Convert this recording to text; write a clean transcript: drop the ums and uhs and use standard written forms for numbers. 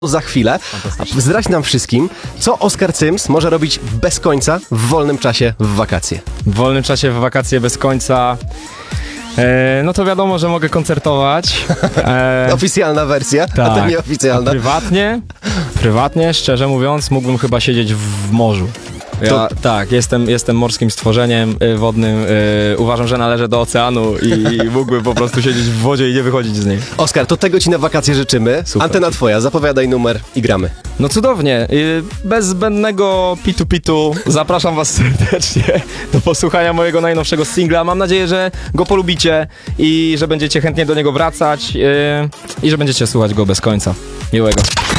za chwilę. Zdradź nam wszystkim, co Oskar Cyms może robić bez końca w wolnym czasie w wakacje. W wolnym czasie w wakacje bez końca, no to wiadomo, że mogę koncertować. Oficjalna wersja, a to Tak. nieoficjalna. Prywatnie, szczerze mówiąc, mógłbym chyba siedzieć w morzu. Tak, jestem morskim stworzeniem wodnym. Uważam, że należę do oceanu i mógłbym po prostu siedzieć w wodzie i nie wychodzić z niej. Oskar, to tego ci na wakacje życzymy. Super. Antena twoja, zapowiadaj numer i gramy. No cudownie. Bez zbędnego pitu zapraszam was serdecznie do posłuchania mojego najnowszego singla. Mam nadzieję, że go polubicie i że będziecie chętnie do niego wracać i że będziecie słuchać go bez końca. Miłego.